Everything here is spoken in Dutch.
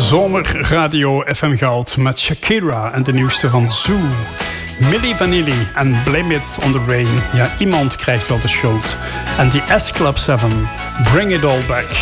Zomerradio FM Goud met Shakira en de nieuwste van Zoo. Milli Vanilli en Blame It on the Rain. Ja, iemand krijgt wel de schuld. En die S Club 7, Bring It All Back.